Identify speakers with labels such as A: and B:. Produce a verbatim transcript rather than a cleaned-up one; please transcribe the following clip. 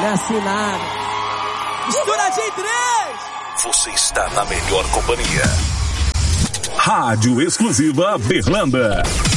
A: Não é assim nada. Misturadinho em três.
B: Você está na melhor companhia. Rádio Exclusiva Berlanda.